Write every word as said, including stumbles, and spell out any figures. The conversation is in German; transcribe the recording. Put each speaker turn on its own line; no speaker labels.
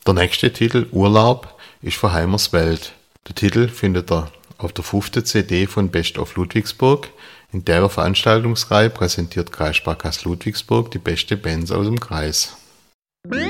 Der nächste Titel, Urlaub, ist von Heimers Welt. Der Titel findet ihr auf der fünften C D von Best of Ludwigsburg. In der Veranstaltungsreihe präsentiert Kreissparkasse Ludwigsburg die beste Bands aus dem Kreis.